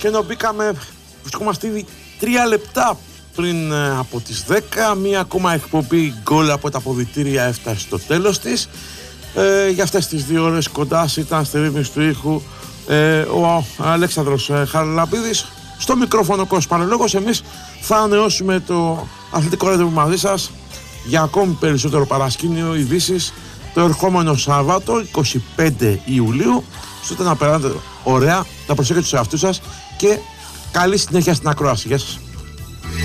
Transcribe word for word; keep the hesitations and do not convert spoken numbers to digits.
Και ενώ μπήκαμε, βρισκόμαστε ήδη τρία λεπτά πριν από τις δέκα. Μία ακόμα εκπομπή γκολ από τα αποδυτήρια έφτασε στο τέλος της. Ε, για αυτές τις δύο ώρες κοντά ήταν στη ρύθμιση του ήχου ε, ο Αλέξανδρος ε, Χαραλαμπίδης. Στο μικρόφωνο Κώστας Πανελόγος. Εμείς θα ανανεώσουμε το αθλητικό ραντεβού μαζί σας για ακόμη περισσότερο παρασκήνιο ειδήσεις το ερχόμενο Σάββατο εικοστή πέμπτη Ιουλίου. Ώστε να περάσετε ωραία, να προσέχετε τους εαυτούς σας και καλή συνέχεια στην ακρόαση. Γεια σας.